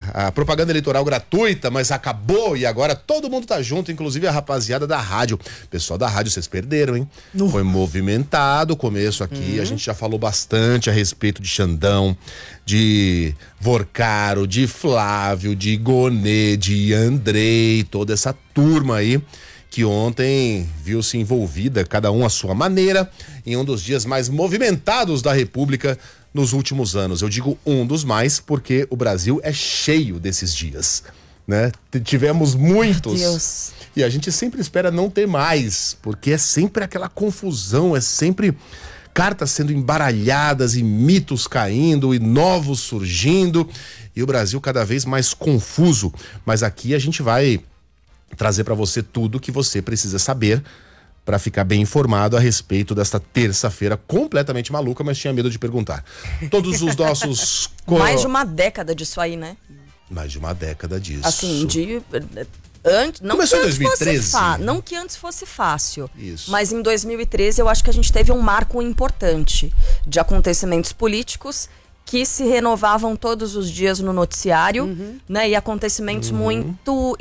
a propaganda eleitoral gratuita, mas acabou e agora todo mundo tá junto, inclusive a rapaziada da rádio. Pessoal da rádio, vocês perderam, hein? Foi movimentado o começo aqui, a gente já falou bastante a respeito de Xandão, de Vorcaro, de Flávio, de Gonê, de Andrei, toda essa turma aí que ontem viu-se envolvida, cada um à sua maneira, em um dos dias mais movimentados da República nos últimos anos. Eu digo um dos mais porque o Brasil é cheio desses dias, né? Tivemos muitos. Meu Deus. E a gente sempre espera não ter mais, porque é sempre aquela confusão, é sempre cartas sendo embaralhadas e mitos caindo e novos surgindo e o Brasil cada vez mais confuso. Mas aqui a gente vai trazer para você tudo que você precisa saber para ficar bem informado a respeito desta terça-feira completamente maluca, mas tinha medo de perguntar. Todos os nossos... Mais de uma década disso aí, né? Mais de uma década disso. Assim, não começou que em 2013. Não que antes fosse fácil. Isso. Mas em 2013 eu acho que a gente teve um marco importante de acontecimentos políticos que se renovavam todos os dias no noticiário, né? E acontecimentos muito...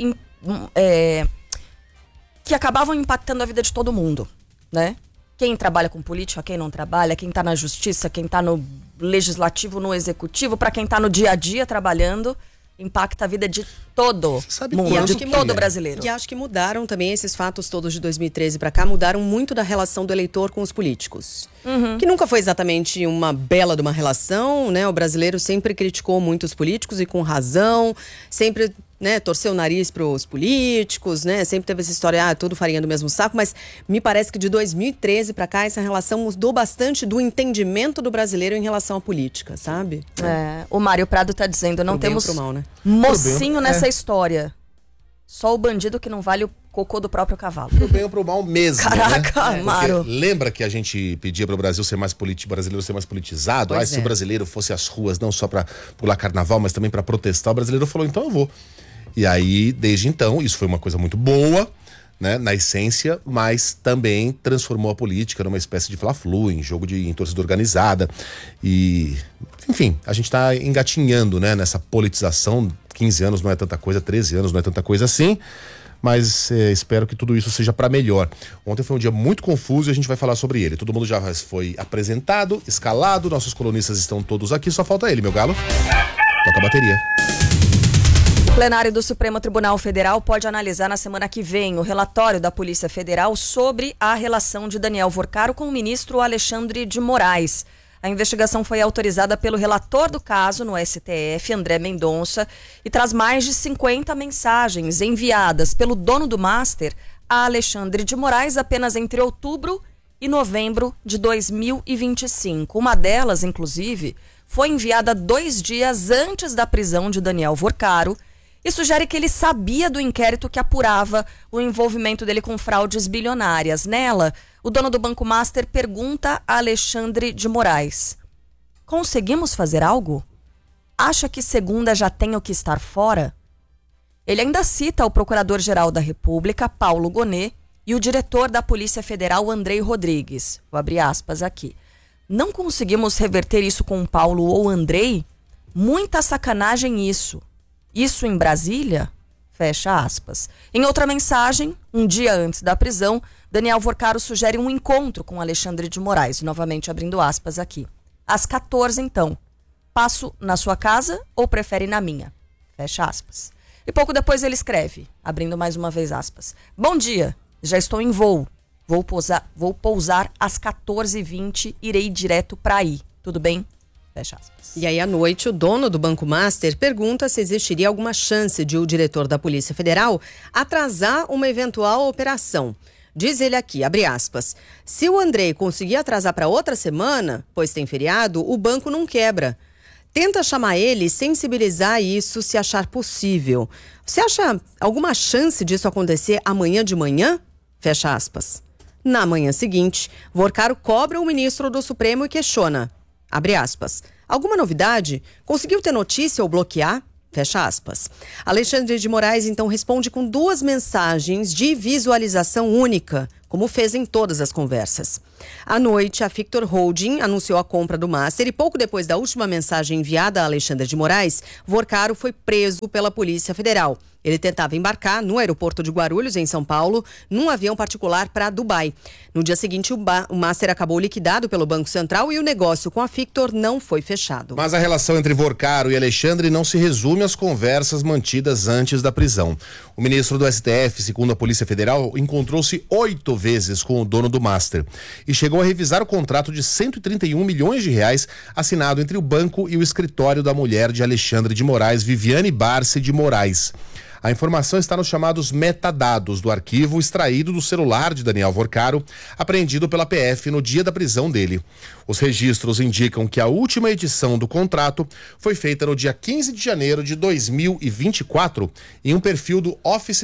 que acabavam impactando a vida de todo mundo, né? Quem trabalha com política, quem não trabalha, quem tá na justiça, quem tá no legislativo, no executivo, para quem tá no dia a dia trabalhando, impacta a vida de todo mundo, de todo brasileiro. E acho que mudaram também esses fatos todos de 2013 para cá, mudaram muito da relação do eleitor com os políticos. Que nunca foi exatamente uma bela de uma relação, né? O brasileiro sempre criticou muito os políticos e com razão, sempre, né, torceu o nariz pros políticos, né? Sempre teve essa história, tudo farinha do mesmo saco, mas me parece que de 2013 para cá essa relação mudou bastante do entendimento do brasileiro em relação à política, sabe? O Mário Prado tá dizendo, não temos mal, né? mocinho nessa história. Só o bandido que não vale o cocô do próprio cavalo. Pro bem ou pro mal mesmo. Caraca, né? Mário. Lembra que a gente pedia pro Brasil ser mais brasileiro ser mais politizado? Se o brasileiro fosse às ruas, não só pra pular carnaval, mas também pra protestar, o brasileiro falou, então eu vou. E aí, desde então, isso foi uma coisa muito boa, né, na essência, mas também transformou a política numa espécie de fla-flu, em jogo em torcida organizada. E, enfim, a gente tá engatinhando, né, nessa politização. 15 anos não é tanta coisa, 13 anos não é tanta coisa assim, mas espero que tudo isso seja para melhor. Ontem foi um dia muito confuso e a gente vai falar sobre ele. Todo mundo já foi apresentado, escalado, nossos colunistas estão todos aqui, só falta ele, meu galo. Toca a bateria. O plenário do Supremo Tribunal Federal pode analisar na semana que vem o relatório da Polícia Federal sobre a relação de Daniel Vorcaro com o ministro Alexandre de Moraes. A investigação foi autorizada pelo relator do caso no STF, André Mendonça, e traz mais de 50 mensagens enviadas pelo dono do Master a Alexandre de Moraes apenas entre outubro e novembro de 2025. Uma delas, inclusive, foi enviada 2 dias antes da prisão de Daniel Vorcaro e sugere que ele sabia do inquérito que apurava o envolvimento dele com fraudes bilionárias. Nela, o dono do Banco Master pergunta a Alexandre de Moraes: conseguimos fazer algo? Acha que segunda já tenho que estar fora? Ele ainda cita o procurador-geral da República, Paulo Gonê, e o diretor da Polícia Federal, Andrei Rodrigues. Vou abrir aspas aqui. Não conseguimos reverter isso com o Paulo ou Andrei? Muita sacanagem isso. Isso em Brasília? Fecha aspas. Em outra mensagem, um dia antes da prisão, Daniel Vorcaro sugere um encontro com Alexandre de Moraes, novamente abrindo aspas aqui. Às 14, então. Passo na sua casa ou prefere na minha? Fecha aspas. E pouco depois ele escreve, abrindo mais uma vez aspas. Bom dia, já estou em voo. Vou pousar às 14h20, irei direto para aí. Tudo bem? Fecha aspas. E aí, à noite, o dono do Banco Master pergunta se existiria alguma chance de o diretor da Polícia Federal atrasar uma eventual operação. Diz ele aqui, abre aspas, se o Andrei conseguir atrasar para outra semana, pois tem feriado, o banco não quebra. Tenta chamar ele e sensibilizar isso se achar possível. Você acha alguma chance disso acontecer amanhã de manhã? Fecha aspas. Na manhã seguinte, Vorcaro cobra o ministro do Supremo e questiona. Abre aspas. Alguma novidade? Conseguiu ter notícia ou bloquear? Fecha aspas. Alexandre de Moraes, então, responde com 2 mensagens de visualização única, como fez em todas as conversas. À noite, a Victor Holding anunciou a compra do Master e pouco depois da última mensagem enviada a Alexandre de Moraes, Vorcaro foi preso pela Polícia Federal. Ele tentava embarcar no aeroporto de Guarulhos, em São Paulo, num avião particular para Dubai. No dia seguinte, o Master acabou liquidado pelo Banco Central e o negócio com a Victor não foi fechado. Mas a relação entre Vorcaro e Alexandre não se resume às conversas mantidas antes da prisão. O ministro do STF, segundo a Polícia Federal, encontrou-se 8 vezes com o dono do Master e chegou a revisar o contrato de 131 milhões de reais assinado entre o banco e o escritório da mulher de Alexandre de Moraes, Viviane Barsi de Moraes. A informação está nos chamados metadados do arquivo extraído do celular de Daniel Vorcaro, apreendido pela PF no dia da prisão dele. Os registros indicam que a última edição do contrato foi feita no dia 15 de janeiro de 2024 em um perfil do Office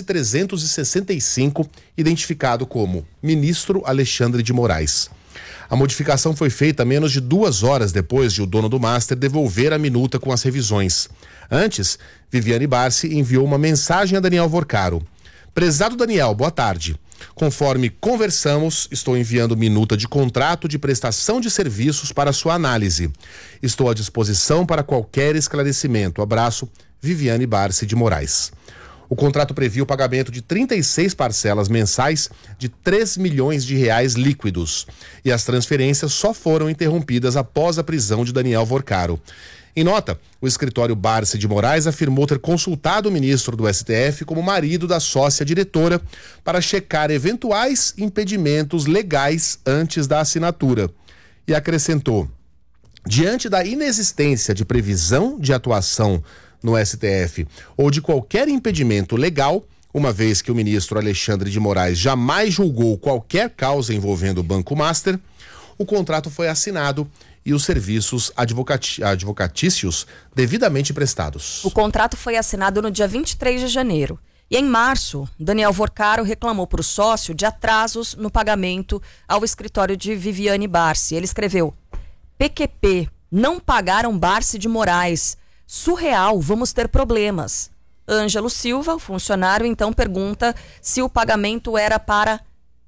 365, identificado como Ministro Alexandre de Moraes. A modificação foi feita menos de 2 horas depois de o dono do Master devolver a minuta com as revisões. Antes, Viviane Barsi enviou uma mensagem a Daniel Vorcaro. Prezado Daniel, boa tarde. Conforme conversamos, estou enviando minuta de contrato de prestação de serviços para sua análise. Estou à disposição para qualquer esclarecimento. Abraço, Viviane Barsi de Moraes. O contrato previa o pagamento de 36 parcelas mensais de 3 milhões de reais líquidos. E as transferências só foram interrompidas após a prisão de Daniel Vorcaro. Em nota, o escritório Barsi de Moraes afirmou ter consultado o ministro do STF como marido da sócia diretora para checar eventuais impedimentos legais antes da assinatura. E acrescentou: diante da inexistência de previsão de atuação no STF ou de qualquer impedimento legal, uma vez que o ministro Alexandre de Moraes jamais julgou qualquer causa envolvendo o Banco Master, o contrato foi assinado e os serviços advocatícios devidamente prestados. O contrato foi assinado no dia 23 de janeiro. E em março, Daniel Vorcaro reclamou para o sócio de atrasos no pagamento ao escritório de Viviane Barsi. Ele escreveu: PQP, não pagaram Barsi de Moraes. Surreal, vamos ter problemas. Ângelo Silva, o funcionário, então pergunta se o pagamento era para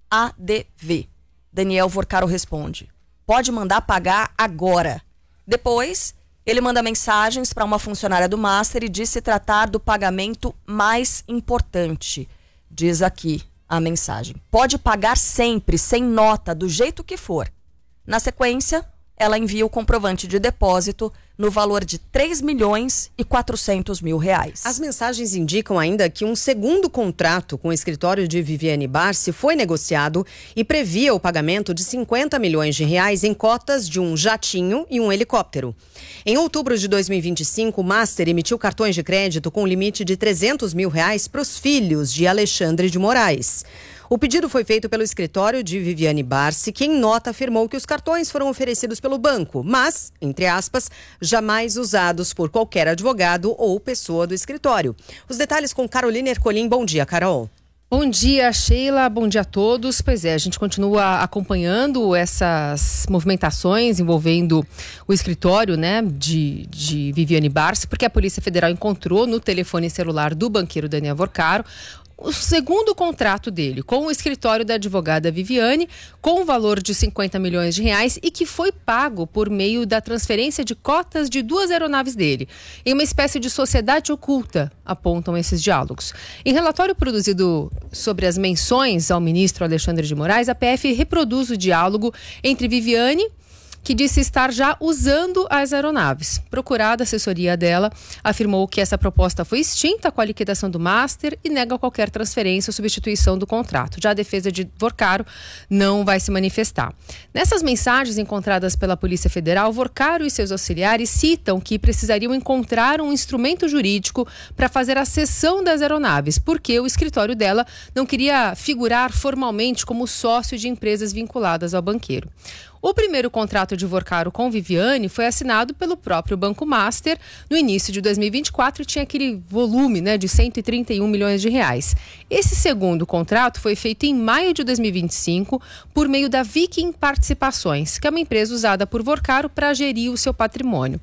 ADV. Daniel Vorcaro responde: pode mandar pagar agora. Depois, ele manda mensagens para uma funcionária do Master e diz se tratar do pagamento mais importante. Diz aqui a mensagem: pode pagar sempre, sem nota, do jeito que for. Na sequência, ela envia o comprovante de depósito no valor de 3 milhões e 400 mil reais. As mensagens indicam ainda que um segundo contrato com o escritório de Viviane Barsi foi negociado e previa o pagamento de 50 milhões de reais em cotas de um jatinho e um helicóptero. Em outubro de 2025, o Master emitiu cartões de crédito com limite de 300 mil reais para os filhos de Alexandre de Moraes. O pedido foi feito pelo escritório de Viviane Barsi, que em nota afirmou que os cartões foram oferecidos pelo banco, mas, entre aspas, jamais usados por qualquer advogado ou pessoa do escritório. Os detalhes com Carolina Ercolim. Bom dia, Carol. Bom dia, Sheila. Bom dia a todos. Pois é, a gente continua acompanhando essas movimentações envolvendo o escritório, né, de Viviane Barsi, porque a Polícia Federal encontrou no telefone celular do banqueiro Daniel Vorcaro o segundo contrato dele com o escritório da advogada Viviane, com o valor de 50 milhões de reais e que foi pago por meio da transferência de cotas de 2 aeronaves dele, em uma espécie de sociedade oculta, apontam esses diálogos. Em relatório produzido sobre as menções ao ministro Alexandre de Moraes, a PF reproduz o diálogo entre Viviane, que disse estar já usando as aeronaves. Procurada a assessoria dela, afirmou que essa proposta foi extinta com a liquidação do Master e nega qualquer transferência ou substituição do contrato. Já a defesa de Vorcaro não vai se manifestar. Nessas mensagens encontradas pela Polícia Federal, Vorcaro e seus auxiliares citam que precisariam encontrar um instrumento jurídico para fazer a cessão das aeronaves, porque o escritório dela não queria figurar formalmente como sócio de empresas vinculadas ao banqueiro. O primeiro contrato de Vorcaro com Viviane foi assinado pelo próprio Banco Master no início de 2024 e tinha aquele volume, né, de 131 milhões de reais. Esse segundo contrato foi feito em maio de 2025 por meio da Viking Participações, que é uma empresa usada por Vorcaro para gerir o seu patrimônio.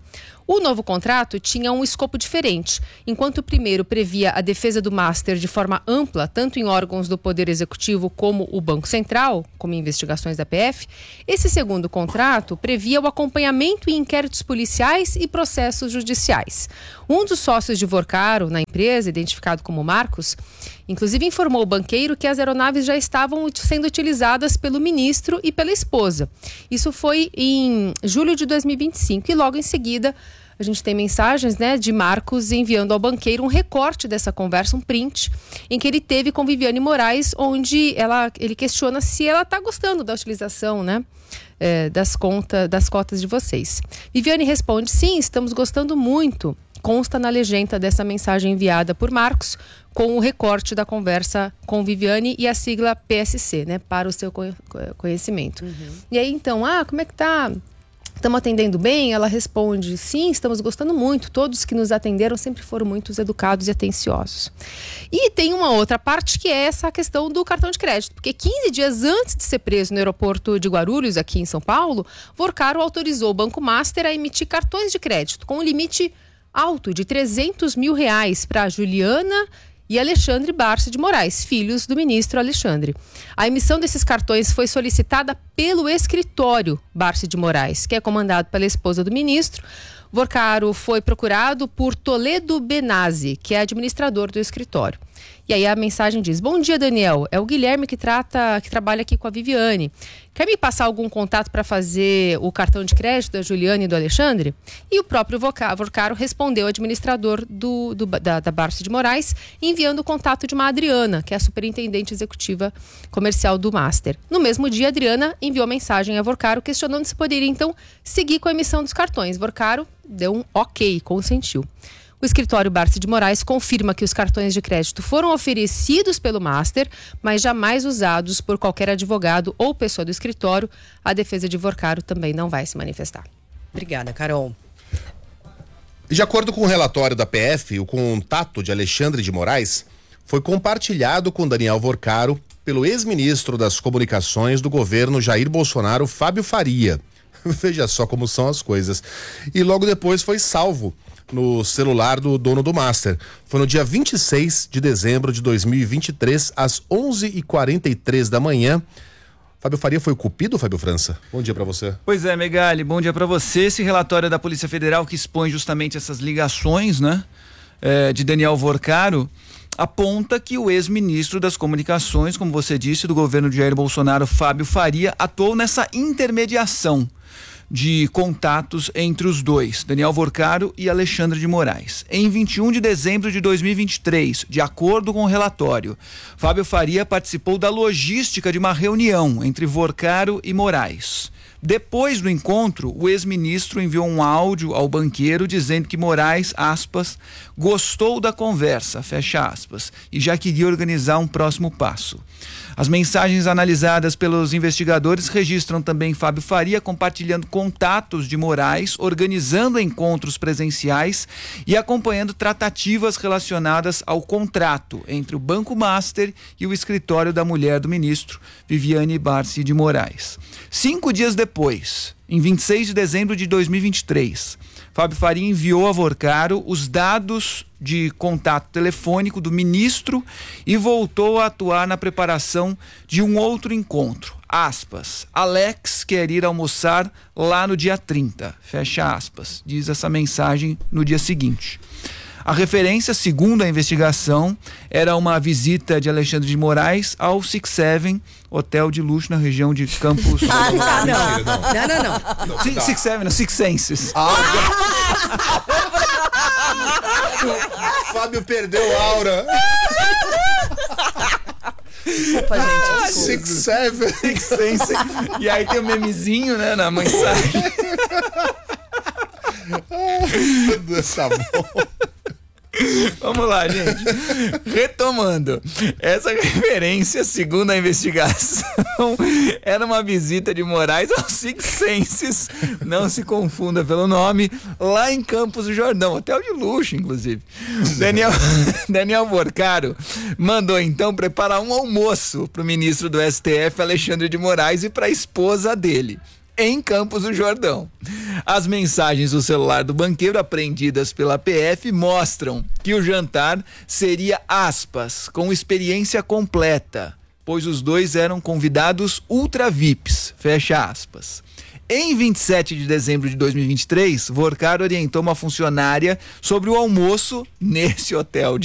O novo contrato tinha um escopo diferente. Enquanto o primeiro previa a defesa do Master de forma ampla, tanto em órgãos do Poder Executivo como o Banco Central, como investigações da PF, esse segundo contrato previa o acompanhamento em inquéritos policiais e processos judiciais. Um dos sócios de Vorcaro na empresa, identificado como Marcos, inclusive informou o banqueiro que as aeronaves já estavam sendo utilizadas pelo ministro e pela esposa. Isso foi em julho de 2025 e logo em seguida a gente tem mensagens, né, de Marcos enviando ao banqueiro um recorte dessa conversa, um print, em que ele teve com Viviane Moraes, onde ele questiona se ela está gostando da utilização, né, das cotas de vocês. Viviane responde: sim, estamos gostando muito. Consta na legenda dessa mensagem enviada por Marcos, com o recorte da conversa com Viviane e a sigla PSC, né, para o seu conhecimento. E aí, então, como é que tá? Estamos atendendo bem? Ela responde: sim, estamos gostando muito. Todos que nos atenderam sempre foram muito educados e atenciosos. E tem uma outra parte que é essa questão do cartão de crédito. Porque 15 dias antes de ser preso no aeroporto de Guarulhos, aqui em São Paulo, Vorcaro autorizou o Banco Master a emitir cartões de crédito com um limite alto de R$300 mil para Juliana e Alexandre Barsi de Moraes, filhos do ministro Alexandre. A emissão desses cartões foi solicitada pelo escritório Barsi de Moraes, que é comandado pela esposa do ministro. Vorcaro foi procurado por Toledo Benazzi, que é administrador do escritório. E aí a mensagem diz: bom dia, Daniel, é o Guilherme que trabalha aqui com a Viviane. Quer me passar algum contato para fazer o cartão de crédito da Juliana e do Alexandre? E o próprio Vorcaro respondeu ao administrador da Barsi de Moraes, enviando o contato de uma Adriana, que é a superintendente executiva comercial do Master. No mesmo dia, a Adriana enviou mensagem a Vorcaro questionando se poderia, então, seguir com a emissão dos cartões. Vorcaro deu um ok, consentiu. O escritório Barsi de Moraes confirma que os cartões de crédito foram oferecidos pelo Master, mas jamais usados por qualquer advogado ou pessoa do escritório. A defesa de Vorcaro também não vai se manifestar. Obrigada, Carol. De acordo com o relatório da PF, o contato de Alexandre de Moraes foi compartilhado com Daniel Vorcaro pelo ex-ministro das Comunicações do governo Jair Bolsonaro, Fábio Faria. Veja só como são as coisas. E logo depois foi salvo no celular do dono do Master. Foi no dia 26 de dezembro de 2023, às 11h43 da manhã. Fábio Faria foi o cupido, Fábio França? Bom dia pra você. Pois é, Megali, bom dia pra você. Esse relatório da Polícia Federal que expõe justamente essas ligações, né, de Daniel Vorcaro, aponta que o ex-ministro das Comunicações, como você disse, do governo de Jair Bolsonaro, Fábio Faria, atuou nessa intermediação de contatos entre os dois, Daniel Vorcaro e Alexandre de Moraes. Em 21 de dezembro de 2023, de acordo com o relatório, Fábio Faria participou da logística de uma reunião entre Vorcaro e Moraes. Depois do encontro, o ex-ministro enviou um áudio ao banqueiro dizendo que Moraes, aspas, gostou da conversa, fecha aspas, e já queria organizar um próximo passo. As mensagens analisadas pelos investigadores registram também Fábio Faria compartilhando contatos de Moraes, organizando encontros presenciais e acompanhando tratativas relacionadas ao contrato entre o Banco Master e o escritório da mulher do ministro, Viviane Barsi de Moraes. 5 dias depois, em 26 de dezembro de 2023, Fábio Faria enviou a Vorcaro os dados de contato telefônico do ministro e voltou a atuar na preparação de um outro encontro. Aspas, Alex quer ir almoçar lá no dia 30, fecha aspas, diz essa mensagem no dia seguinte. A referência, segundo a investigação, era uma visita de Alexandre de Moraes ao Six Seven, hotel de luxo na região de Campos. Não. Six Seven, não, Six Senses. O Fábio perdeu a aura. Desculpa, gente. Six Seven. Six Senses. E aí tem o memezinho, né, na mensagem. Tá bom. Vamos lá, gente. Retomando, essa referência, segundo a investigação, era uma visita de Moraes ao Six Senses, não se confunda pelo nome, lá em Campos do Jordão, hotel de luxo, inclusive. Daniel Vorcaro mandou então preparar um almoço para o ministro do STF, Alexandre de Moraes, e para a esposa dele. em Campos do Jordão. As mensagens do celular do banqueiro apreendidas pela PF mostram que o jantar seria, aspas, com experiência completa, pois os dois eram convidados ultra VIPs, fecha aspas. Em 27 de dezembro de 2023, Vorcaro orientou uma funcionária sobre o almoço nesse hotel